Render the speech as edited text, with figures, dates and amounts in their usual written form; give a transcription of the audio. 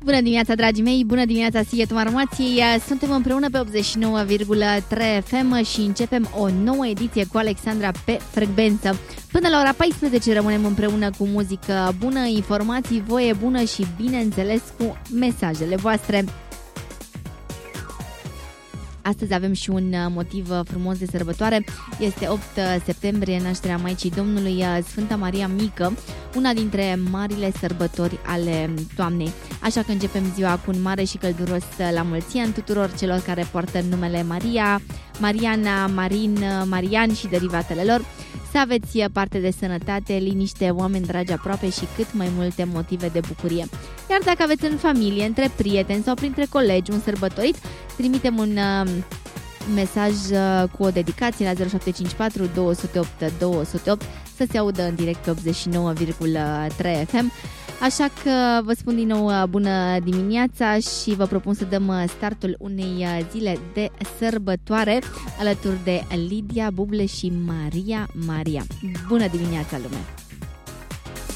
Bună dimineața, dragii mei! Bună dimineața, Sighetul Marmației! Suntem împreună pe 89,3 FM și începem o nouă ediție cu Alexandra pe frecvență. Până la ora 14 rămânem împreună cu muzică bună, informații, voie bună și, bineînțeles, cu mesajele voastre. Astăzi avem și un motiv frumos de sărbătoare. Este 8 septembrie, nașterea Maicii Domnului, Sfânta Maria Mică, una dintre marile sărbători ale toamnei. Așa că începem ziua cu un mare și călduros la mulți ani tuturor celor care poartă numele Maria, Mariana, Marin, Marian și derivatele lor. Să aveți parte de sănătate, liniște, oameni dragi aproape și cât mai multe motive de bucurie. Iar dacă aveți în familie, între prieteni sau printre colegi un sărbătorit, trimitem un mesaj cu o dedicație la 0754 208 208 să se audă în direct pe 89,3 FM. Așa că vă spun din nou bună dimineața și vă propun să dăm startul unei zile de sărbătoare alături de Lidia Buble și Maria. Bună dimineața, lume!